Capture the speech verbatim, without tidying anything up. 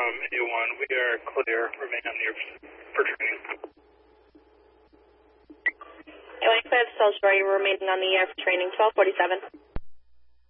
from A one. We are clear. Remain on the air for training. A one, clear the Soldier. You're remaining on the air for training. twelve forty-seven.